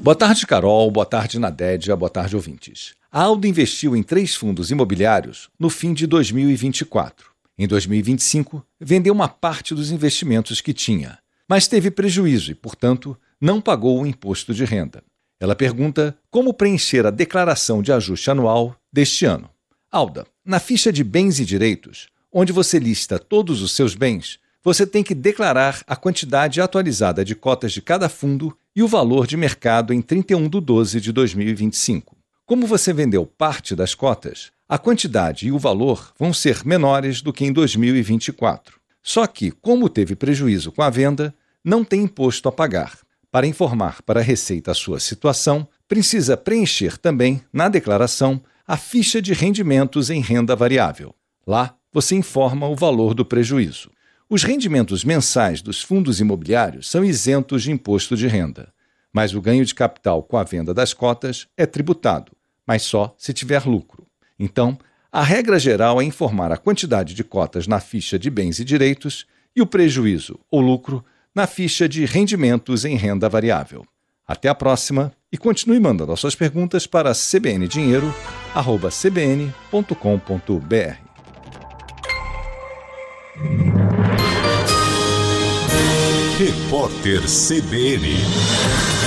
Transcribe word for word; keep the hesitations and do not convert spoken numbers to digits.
Boa tarde, Carol. Boa tarde, Nadédia. Boa tarde, ouvintes. A Alda investiu em três fundos imobiliários no fim de dois mil e vinte e quatro. Em dois mil e vinte e cinco, vendeu uma parte dos investimentos que tinha, mas teve prejuízo e, portanto, não pagou o imposto de renda. Ela pergunta como preencher a declaração de ajuste anual deste ano. Alda, na ficha de bens e direitos, onde você lista todos os seus bens, você tem que declarar a quantidade atualizada de cotas de cada fundo e o valor de mercado em trinta e um de doze de dois mil e vinte e cinco. Como você vendeu parte das cotas, a quantidade e o valor vão ser menores do que em dois mil e vinte e quatro. Só que, como teve prejuízo com a venda, não tem imposto a pagar. Para informar para a Receita a sua situação, precisa preencher também, na declaração, a ficha de rendimentos em renda variável. Lá, você informa o valor do prejuízo. Os rendimentos mensais dos fundos imobiliários são isentos de imposto de renda, mas o ganho de capital com a venda das cotas é tributado, mas só se tiver lucro. Então, a regra geral é informar a quantidade de cotas na ficha de bens e direitos e o prejuízo ou lucro na ficha de rendimentos em renda variável. Até a próxima e continue mandando as suas perguntas para c b n dinheiro arroba c b n ponto com ponto b r. Repórter C B N